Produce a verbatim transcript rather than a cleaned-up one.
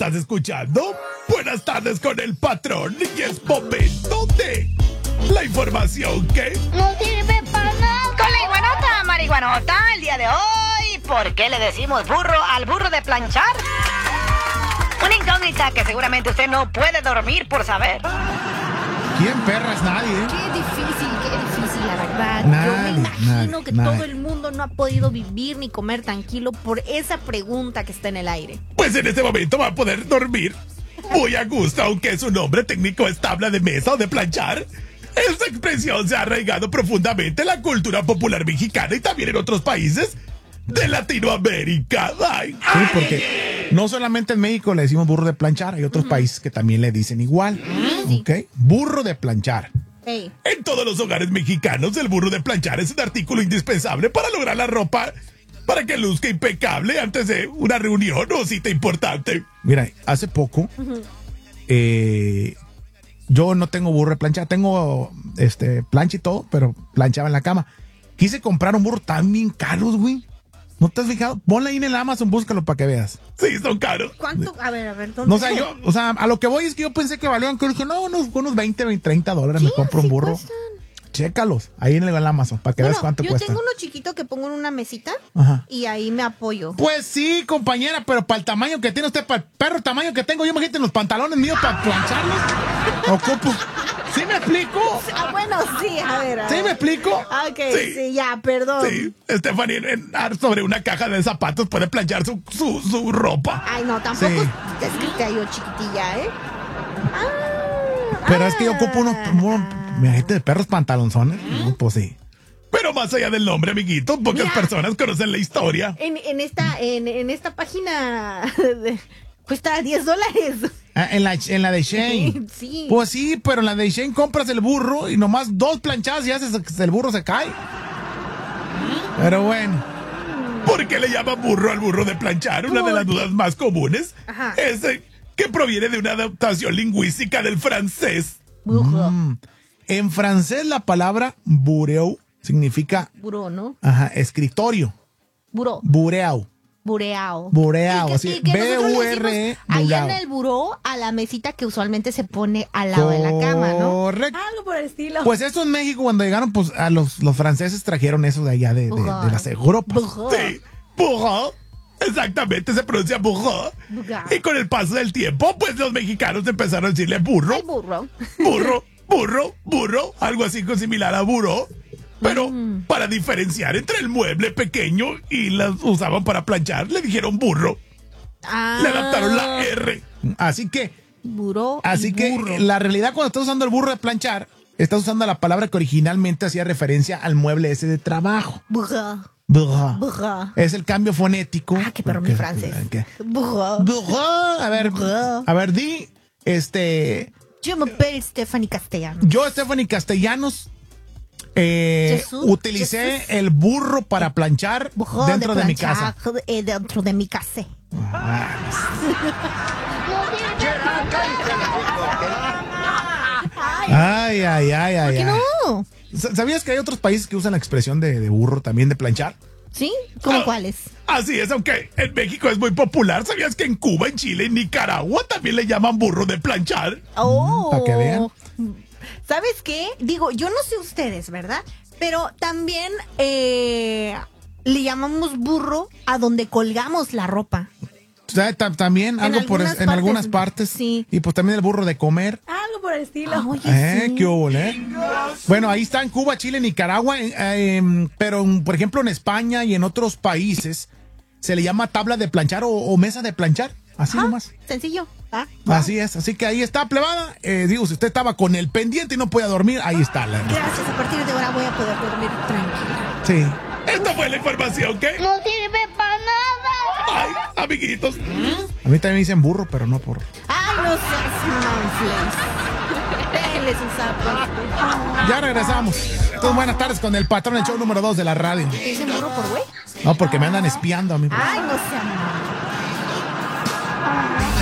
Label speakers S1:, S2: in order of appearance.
S1: estás escuchando Buenas tardes con el patrón y es momento de la información que
S2: no sirve para nada.
S3: Con la iguanota, marihuanota, el día de hoy, ¿por qué le decimos burro al burro de planchar? Una incógnita que seguramente usted no puede dormir por saber.
S4: ¿Quién perra es nadie? ¿eh?
S2: Qué difícil, qué difícil, la verdad.
S4: Nadie,
S2: Yo me imagino
S4: nadie,
S2: que
S4: nadie.
S2: todo el mundo no ha podido vivir ni comer tranquilo por esa pregunta que está en el aire.
S1: pues en este momento va a poder dormir muy a gusto, aunque su nombre técnico es tabla de mesa o de planchar. Esta expresión se ha arraigado profundamente en la cultura popular mexicana y también en otros países de Latinoamérica. Ay,
S4: Sí, porque no solamente en México le decimos burro de planchar, hay otros países que también le dicen igual. ¿Ok? Burro de planchar.
S2: Hey.
S1: En todos los hogares mexicanos, el burro de planchar es un artículo indispensable para lograr la ropa para que luzca impecable antes de una reunión o cita importante.
S4: Mira, hace poco, eh, yo no tengo burro de planchar, tengo este plancha y todo, pero planchaba en la cama. Quise comprar un burro tan bien caros, güey. ¿No te has fijado? Ponle ahí en el Amazon, búscalo para que veas.
S1: Sí, son caros.
S2: ¿Cuánto? A ver, a ver, ¿dónde?
S4: No, o sea, yo, o sea, a lo que voy es que yo pensé que valían, que dije, no, unos, unos veinte, treinta dólares me
S2: Sí,
S4: compro un
S2: así
S4: burro.
S2: cuestan.
S4: Chécalos, ahí en el Amazon, para que
S2: Bueno,
S4: veas cuánto
S2: yo
S4: cuesta.
S2: tengo uno chiquito que pongo en una mesita
S4: Ajá.
S2: y ahí me apoyo.
S4: Pues sí, compañera, pero para el tamaño que tiene usted, para el perro tamaño que tengo, yo imagínate los pantalones míos para plancharlos. Ocupo. ¿Sí me explico?
S2: Ah, bueno, sí, a ver. A
S4: ¿Sí
S2: ver.
S4: me explico?
S2: Ok,
S1: Sí.
S2: sí, ya, perdón.
S1: Sí, Stephanie en- en- sobre una caja de zapatos puede planchar su, su, su ropa.
S2: Ay, no, tampoco
S4: Sí.
S2: te escrita yo chiquitilla, ¿eh? Ah,
S4: Pero es que yo ocupo unos, unos imagínate, de perros pantalonzones. No, pues sí.
S1: Pero más allá del nombre, amiguito, pocas
S2: Mira.
S1: personas conocen la historia.
S2: En, en esta, en, en esta página de- cuesta diez dólares.
S4: Ah, en, la, en la de Shane.
S2: Sí.
S4: Pues sí, pero en la de Shane compras el burro y nomás dos planchadas y haces que el burro se cae. Pero bueno.
S1: ¿Por qué le llaman burro al burro de planchar? Una de las dudas más comunes
S2: Ajá.
S1: es eh, que proviene de una adaptación lingüística del francés.
S2: Burro.
S4: Mm. En francés la palabra bureau significa
S2: Buró, ¿no?
S4: ajá, escritorio.
S2: Buró.
S4: Bureau.
S2: Bureao.
S4: Bureao,
S2: Y que-
S4: así,
S2: y que nosotros le
S4: B U R E,
S2: decimos allá
S4: bureao.
S2: en el buró a la mesita que usualmente se pone al lado de la cama, ¿no?
S4: Correcto.
S2: Algo por el estilo.
S4: Pues eso en México cuando llegaron, pues a los, los franceses trajeron eso de allá de, de, de las Europas.
S2: Buró.
S1: Sí, burro. Exactamente, se pronuncia burro.
S2: Burro.
S1: Y con el paso del tiempo, pues los mexicanos empezaron a decirle burro,
S2: Ay, burro.
S1: burro, burro, burro, algo así con similar a burro. Pero
S2: Mm.
S1: para diferenciar entre el mueble pequeño y las usaban para planchar, le dijeron burro.
S2: Ah,
S1: Le adaptaron la R.
S4: Así que,
S2: buró. y
S4: así que
S2: burro.
S4: la realidad cuando estás usando el burro de planchar, estás usando la palabra que originalmente hacía referencia al mueble ese de trabajo.
S2: Burro.
S4: Burro.
S2: Burro.
S4: Es el cambio fonético.
S2: Ah, qué perro mi
S4: Que-
S2: francés.
S4: que-
S2: Burro.
S4: Burro. A ver,
S2: Burro.
S4: a ver, di, este,
S2: Yo me llamo Stephanie Castellano.
S4: yo, Stephanie Castellanos, eh,
S2: Jesús,
S4: utilicé
S2: Jesús.
S4: el burro para planchar
S2: Burro
S4: dentro de, mi
S2: planchar,
S4: casa.
S2: eh, dentro de mi casa.
S4: Ay, ay, ay, ay.
S2: ¿Por qué
S4: ay.
S2: no?
S4: Sa- ¿Sabías que hay otros países que usan la expresión de, de burro también de planchar?
S2: ¿Sí? ¿Cómo
S1: Ah.
S2: cuáles?
S1: Así es, aunque en México es muy popular. ¿Sabías que en Cuba, en Chile y Nicaragua también le llaman burro de planchar?
S2: Oh.
S4: para que vean.
S2: ¿Sabes qué? Digo, yo no sé ustedes, ¿verdad? Pero también eh, le llamamos burro a donde colgamos la ropa.
S4: O sea, ta- también
S2: En
S4: algo por
S2: algunas
S4: es- en
S2: partes,
S4: algunas partes.
S2: sí.
S4: Y pues también el burro de comer.
S2: Algo por el estilo. Ah, oye,
S4: Eh,
S2: sí.
S4: qué hubo, ¿eh? Bueno, ahí está en Cuba, Chile, Nicaragua, eh, eh, pero en- por ejemplo en España y en otros países se le llama tabla de planchar o, o mesa de planchar, así
S2: Ah,
S4: nomás.
S2: sencillo. Ah,
S4: Así es, así que ahí está, plebada. Eh, digo, si usted estaba con el pendiente y no podía dormir, ahí está. La,
S2: gracias, a partir de ahora voy a poder dormir tranquila.
S4: sí.
S1: Esta fue la información que...
S2: No sirve para nada.
S1: Ay, amiguitos.
S4: A mí también me dicen burro, pero no por...
S2: Ay, no seas manflays. Denles un sapo.
S4: Ya regresamos. Entonces, buenas tardes con el patrón, el show número dos de la radio.
S2: ¿Te dicen burro por güey?
S4: No, porque me andan espiando a mí.
S2: Ay, no seas manflays.